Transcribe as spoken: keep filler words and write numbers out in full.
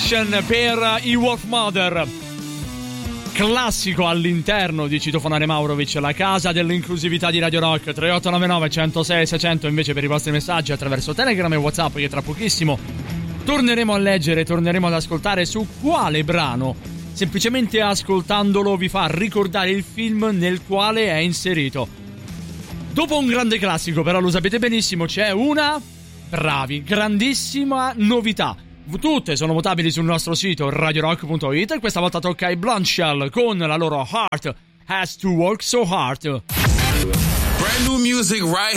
Edition per i Wolf Mother. Classico all'interno di Citofonare Maurovic, la casa dell'inclusività di Radio Rock. Tre otto nove nove uno zero sei sei zero zero invece per i vostri messaggi attraverso Telegram e WhatsApp, che tra pochissimo torneremo a leggere, torneremo ad ascoltare. Su quale brano, semplicemente ascoltandolo, vi fa ricordare il film nel quale è inserito. Dopo un grande classico, però lo sapete benissimo, c'è una, bravi, grandissima novità. Tutte sono votabili sul nostro sito radio rock punto it e questa volta tocca ai Blonde Shell con la loro Heart Has to Work So Hard. Brand new music right